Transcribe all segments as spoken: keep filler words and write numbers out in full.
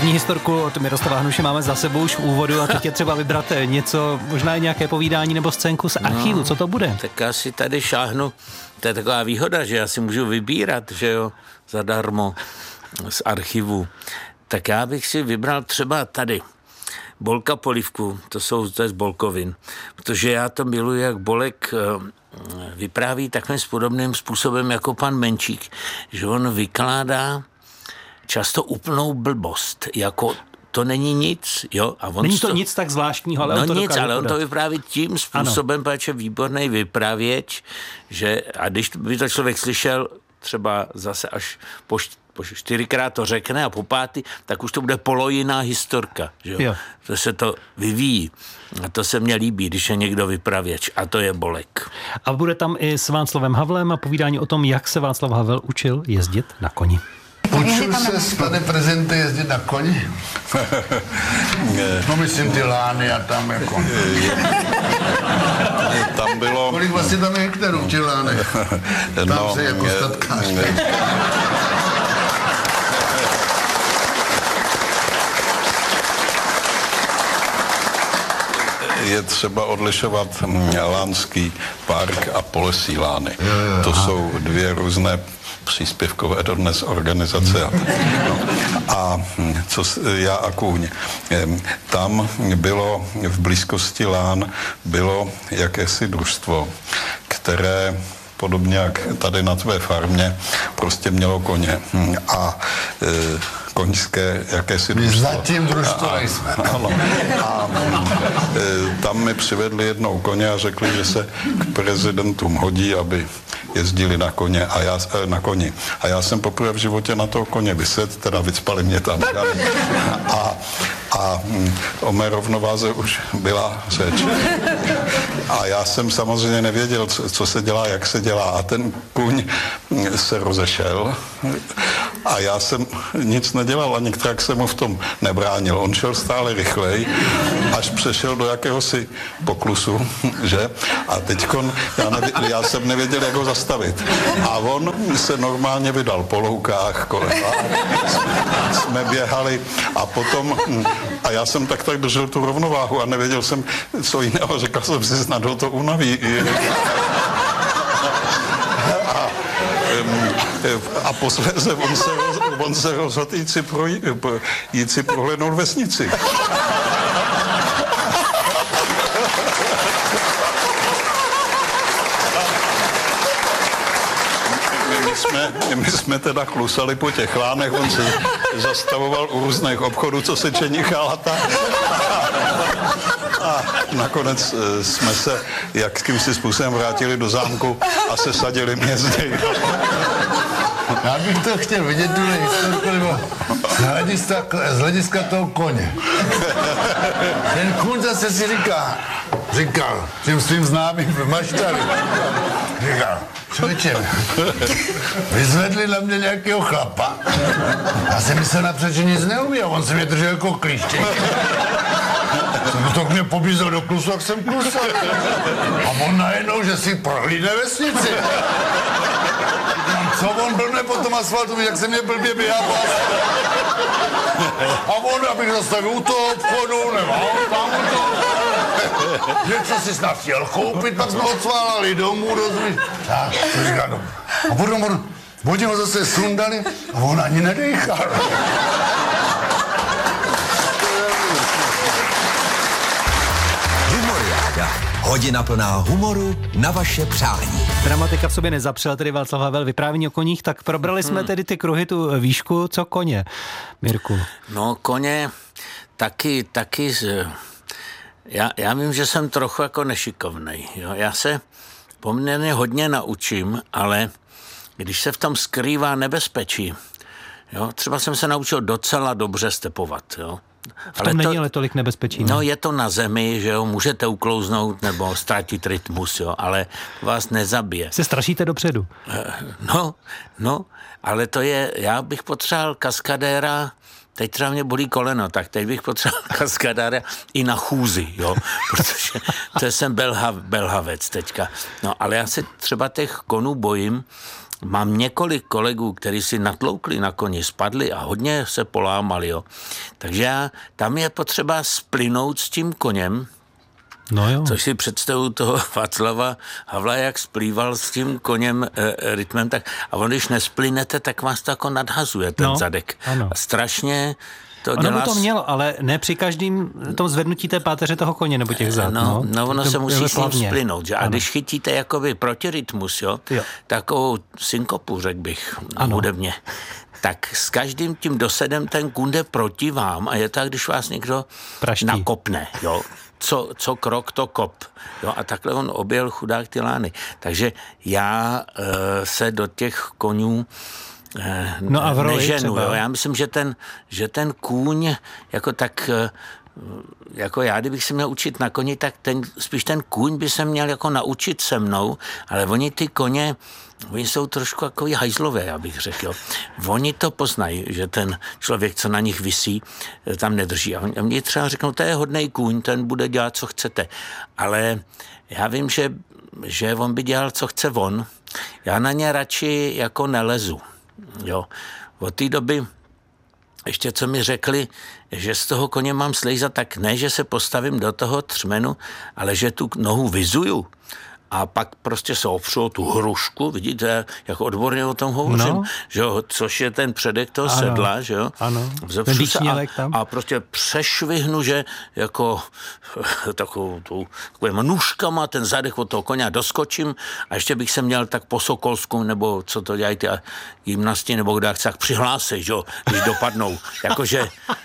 První historku od Miroslava Hanuše máme za sebou už v úvodu a teď je třeba vybrat něco, možná i nějaké povídání nebo scénku z archivu. No, co to bude? Tak já si tady šáhnu, to je taková výhoda, že já si můžu vybírat, že jo, zadarmo z archivu. Tak já bych si vybral třeba tady Bolka Polívku, to jsou to je z Bolkovin, protože já to miluji, jak Bolek vypráví takovým podobným způsobem jako pan Menčík, že on vykládá často úplnou blbost, jako to není nic, jo. A on není to, to nic tak zvláštního, ale no on to nic, ale podat. on to vypráví tím způsobem, protože je výborný vypravěč, že a když by to člověk slyšel třeba zase až po, po čtyřikrát to řekne a po pátý, tak už to bude polojiná historka, že jo. jo. To se to vyvíjí. A to se mně líbí, když je někdo vypravěč, a to je Bolek. A bude tam i s Václavem Havlem a povídání o tom, jak se Václav Havel učil jezdit na koni. Učil se, pane prezidente, jezdit na koni? No myslím ty lány a tam jako... Tam bylo... Kolik vlastně tam je hektarů v těch lánech? Tam no, se jako je, statkář. Je třeba odlišovat Lánský park a Polesí lány. To jsou dvě různé příspěvkové dodnes organizace. No. A co já a kůň. Tam bylo v blízkosti lán bylo jakési družstvo, které podobně jak tady na tvé farmě prostě mělo koně. A e, koňské jakési družstvo. My zatím družstvo nejsme. Ano. A e, tam mi přivedli jednou koně a řekli, že se k prezidentům hodí, aby jezdili na koně a já, na koni. A já jsem poprvé v životě na toho koně vysedl, teda vycpali mě tam. A, a o mé rovnováze už byla řeč. A já jsem samozřejmě nevěděl, co, co se dělá, jak se dělá. A ten kůň se rozešel a já jsem nic nedělal a některák jsem mu v tom nebránil. On šel stále rychleji, až přešel do jakéhosi poklusu, že? A teďkon já, nevě, já jsem nevěděl, jak ho zastavit. A on se normálně vydal po loukách kolem. Jsme běhali a potom, a já jsem tak tak držel tu rovnováhu a nevěděl jsem, co jiného. Řekl jsem si, snad ho to unaví. A, a posléze on se, on se rozhodl jít si, pro, jít si prohlédnout vesnici. My jsme, my jsme teda klusali po těch lánech, on se zastavoval u různých obchodů, co se čenichá lata. A nakonec jsme se jakýmsi způsobem vrátili do zámku a sesadili mězdy. Já bych to chtěl vidět, tuhle historku, nebo z hlediska, z hlediska toho koně. Ten kůň zase si říká, říkal těm svým známým v Maštali, říkal, člověče, vyzvedli na mě nějakého chlapa. Já jsem myslel napřed, že nic neumí a on se mě držel jako klíštěk. Jsem to k mě pobízel do klusu, jak jsem klusal. A on najednou, že si prohlídne vesnici. Co on blbne po tom asfaltu, jak se mě blbě běhá po asfaltu. A on, abych zastavil u toho obchodu, nebo tam u toho. Něco si snad chtěl koupit, pak jsme odsválali domů, rozumíš? Tak, to říká, no. A potom on, oni ho zase sundali a on ani nedejchal. Hodina plná humoru na vaše přání. Dramatika v sobě nezapřel, tedy Václav Havel, vyprávění o koních, tak probrali jsme hmm. tedy ty kruhy, tu výšku, co koně, Mirku? No koně taky, taky, já, já vím, že jsem trochu jako nešikovnej, jo? Já se poměrně hodně naučím, ale když se v tom skrývá nebezpečí, jo? Třeba jsem se naučil docela dobře stepovat, jo? V tom ale není to, ale tolik nebezpečí. No, je to na zemi, že jo, můžete uklouznout nebo ztratit rytmus, jo, ale vás nezabije. Se strašíte dopředu. No, no, ale to je, já bych potřeboval kaskadéra, teď třeba mě bolí koleno, tak teď bych potřeboval kaskadéra i na chůzi, jo, protože to jsem belhav, belhavec teďka. No, ale já se třeba těch konů bojím, mám několik kolegů, kteří si natloukli na koni, spadli a hodně se polámali. Jo. Takže já, tam je potřeba splynout s tím koněm, no jo. Což si představuju toho Václava Havla, jak splýval s tím koněm e, rytmem, tak a on, když nesplynete, tak vás to jako nadhazuje ten no, zadek. Ano. A strašně to ono dělá... by to mělo, ale ne při každém tom zvednutí té páteře toho koně nebo těch zad. No, no, no ono to, se to musí s ním plavně. splynout. Že? A Ano. když chytíte jakoby protirytmus, jo, jo. takovou synkopu, řekl bych, Ano. hudebně, tak s každým tím dosedem ten kůň jde proti vám a je to, když vás někdo Praští. nakopne, jo. Co, co krok, to kop. Jo, a takhle on objel chudák ty lány. Takže já e, se do těch konňů e, no a v roli neženu. třeba. Jo. Já myslím, že ten, že ten kůň jako tak... E, jako já, kdybych se měl učit na koni, tak ten, spíš ten kůň by se měl jako naučit se mnou, ale oni ty koně, oni jsou trošku takový hajzlové, já bych řekl. Jo. Oni to poznají, že ten člověk, co na nich visí, tam nedrží. A oni třeba řeknou, to je hodnej kůň, ten bude dělat, co chcete. Ale já vím, že, že on by dělal, co chce on. Já na ně radši jako nelezu. Jo. Od té doby ještě co mi řekli, že z toho koně mám slejzat, tak ne, že se postavím do toho třmenu, ale že tu nohu vyzuju a pak prostě se opřu tu hrušku, vidíte, jak odborně o tom hovořím, no. že jo, což je ten předek toho ano. sedla, že jo. Ano, Vzepřu ten se výčnělek a, tam. a prostě přešvihnu, že jako takovou tu, takovýma nůžkama ten zadek od toho koně doskočím a ještě bych se měl tak po Sokolsku, nebo co to dělají ty gymnasti, nebo kde chce, tak přihlásit, že jo, když dopadnou, jakože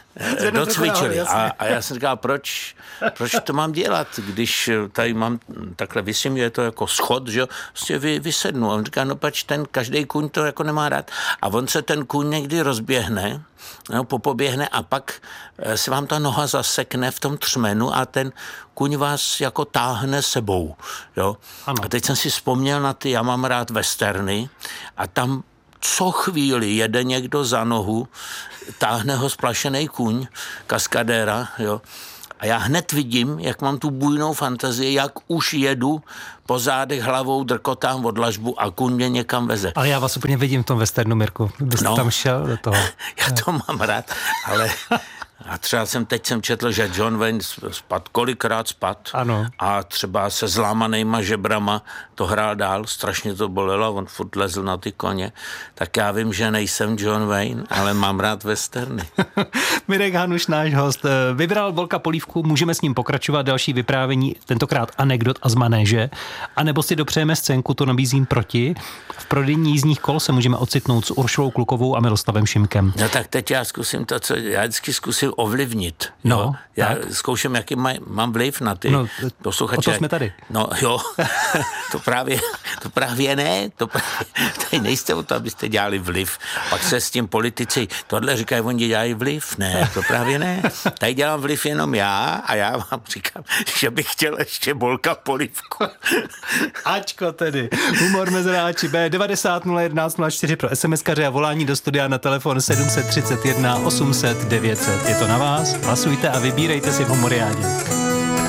docvičili. A, a já jsem říkal, proč, proč to mám dělat, když tady mám takhle vysím, je to jako schod, že jo, prostě vy, vysednu. A on říká, no pač ten každý kůň to jako nemá rád. A on se ten kůň někdy rozběhne, no, popoběhne a pak se vám ta noha zasekne v tom třmenu a ten kůň vás jako táhne sebou, jo. Ano. A teď jsem si vzpomněl na ty, já mám rád westerny a tam co chvíli jede někdo za nohu, táhne ho splašený kůň, kaskadéra, jo. A já hned vidím, jak mám tu bujnou fantazii, jak už jedu po zádech hlavou, drkotám od dlažbu a kůň mě někam veze. Ale já vás úplně vidím v tom westernu, Mirku. Byste No. tam šel do toho. Já to mám rád, ale a třeba jsem teď jsem četl, že John Wayne spad, kolikrát spad Ano. a třeba se zlámanýma žebrama to hrál dál, strašně to bolelo, on furt lezl na ty koně, tak já vím, že nejsem John Wayne, ale mám rád westerny. Mirek Hanuš, náš host, vybral Bolka Polívku, můžeme s ním pokračovat, další vyprávění, tentokrát anekdot a z manéže, anebo si dopřejeme scénku, to nabízím proti. V prodejní jízdních kol se můžeme ocitnout s Uršulou Klukovou a Miroslavem Šimkem. No tak teď já zkusím to, co já vždycky zkusím ovlivnit. No, jo? Já tak. zkouším, jaký maj, mám vliv na ty No, posluchače. o to jsme tady. No jo, to právě, to právě ne, to právě, tady nejste o to, abyste dělali vliv. Pak se s tím politici, tohle říkají, oni dělají vliv. Ne, to právě ne. Tady dělám vliv jenom já a já vám říkám, že bych chtěl ještě Bolka Polívku. Ačko tedy. Humor mezráči B devadesát nula jedenáct nula čtyři pro SMSkaře a volání do studia na telefon sedm set třicet jedna osm set devět set. Je to na vás. Hlasujte a vybírejte si v Humoriádě.